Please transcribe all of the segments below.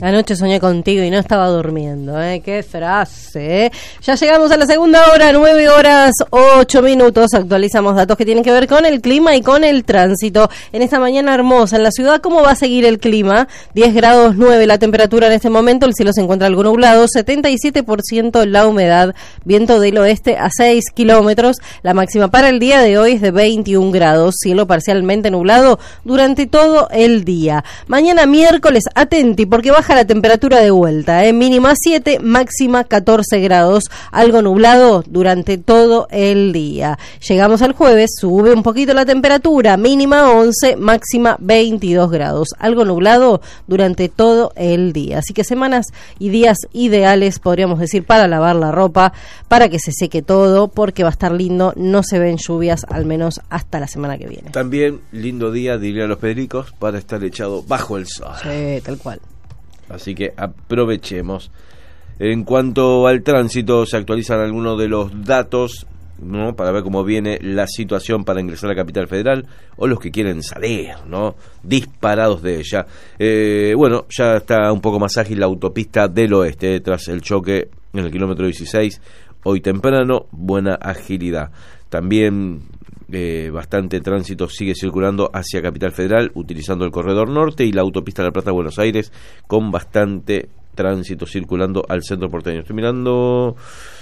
Anoche soñé contigo y no estaba durmiendo, qué frase, Ya llegamos a la segunda hora, 9:08. Actualizamos datos que tienen que ver con el clima y con el tránsito. En esta mañana hermosa en la ciudad, ¿cómo va a seguir el clima? 10 grados 9 la temperatura en este momento, el cielo se encuentra algo nublado, 77% la humedad, viento del oeste a 6 kilómetros. La máxima para el día de hoy es de 21 grados, cielo parcialmente nublado durante todo el día. Mañana miércoles, atenti, porque baja la temperatura de vuelta, mínima 7, máxima 14 grados, algo nublado durante todo el día. Llegamos al jueves, sube un poquito la temperatura, mínima 11, máxima 22 grados, algo nublado durante todo el día. Así que semanas y días ideales, podríamos decir, para lavar la ropa, para que se seque todo, porque va a estar lindo, no se ven lluvias, al menos hasta la semana que viene. También lindo día, diría los Pedricos, para estar echado bajo el sol. Sí, tal cual. Así que aprovechemos. En cuanto al tránsito, se actualizan algunos de los datos, ¿no?, para ver cómo viene la situación para ingresar a la capital federal, o los que quieren salir, ¿no?, disparados de ella. Bueno, ya está un poco más ágil la autopista del oeste, tras el choque en el kilómetro 16, hoy temprano, buena agilidad. También bastante tránsito sigue circulando hacia Capital Federal, utilizando el corredor norte y la autopista de La Plata-Buenos Aires, con bastante tránsito circulando al centro porteño. Estoy mirando...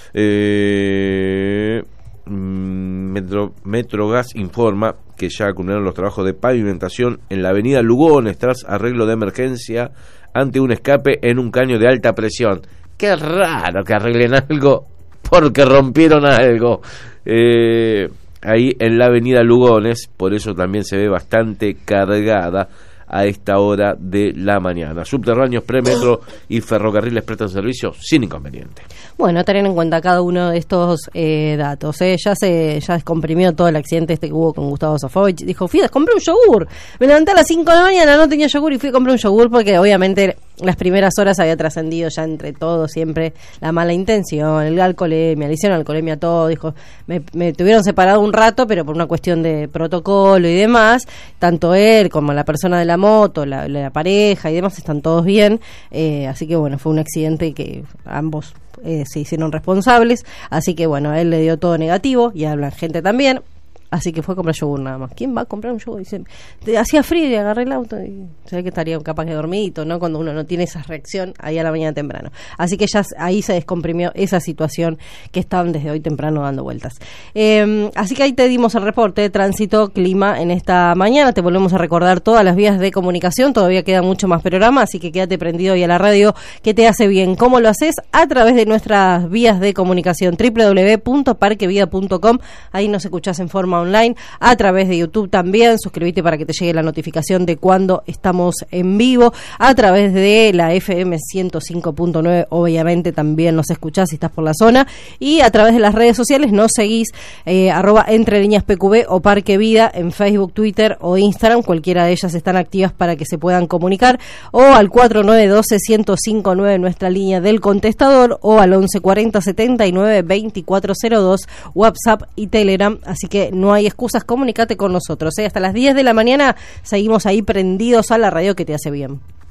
Metrogas informa que ya culminaron los trabajos de pavimentación en la avenida Lugones tras arreglo de emergencia ante un escape en un caño de alta presión. Qué raro que arreglen algo porque rompieron algo. Ahí en la avenida Lugones, por eso también se ve bastante cargada a esta hora de la mañana. Subterráneos, premetro y ferrocarriles prestan servicio sin inconveniente. Bueno, tener en cuenta cada uno de estos datos. Ya descomprimió todo el accidente que hubo con Gustavo Sofovich. Dijo, fui a comprar un yogur. Me levanté a las 5 de la mañana, no tenía yogur y fui a comprar un yogur porque obviamente las primeras horas había trascendido ya entre todos siempre la mala intención, el alcoholemia, le hicieron alcoholemia a todo. Dijo, me tuvieron separado un rato, pero por una cuestión de protocolo y demás, tanto él como la persona de la moto, la pareja y demás están todos bien, así que bueno, fue un accidente que ambos se hicieron responsables, así que bueno, a él le dio todo negativo y a la gente también, así que fue a comprar yogur nada más. ¿Quién va a comprar un yogur? Dice, hacía frío y agarré el auto y se ve que estaría capaz de dormidito, ¿no? Cuando uno no tiene esa reacción ahí a la mañana temprano. Así que ya ahí se descomprimió esa situación que estaban desde hoy temprano dando vueltas. Así que ahí te dimos el reporte de tránsito, clima en esta mañana. Te volvemos a recordar todas las vías de comunicación. Todavía queda mucho más programa, así que quédate prendido ahí a la radio que te hace bien. ¿Cómo lo haces? A través de nuestras vías de comunicación, www.parquevida.com. Ahí nos escuchás en forma online, a través de YouTube también, suscríbete para que te llegue la notificación de cuando estamos en vivo, a través de la FM 105.9, obviamente también nos escuchás si estás por la zona, y a través de las redes sociales nos seguís, @entrelineaspqb o Parque Vida en Facebook, Twitter o Instagram, cualquiera de ellas están activas para que se puedan comunicar, o al 4912-1059 nuestra línea del contestador, o al 1140-79-2402 WhatsApp y Telegram, así que no hay excusas, comunícate con nosotros, hasta las 10 de la mañana seguimos ahí prendidos a la radio que te hace bien.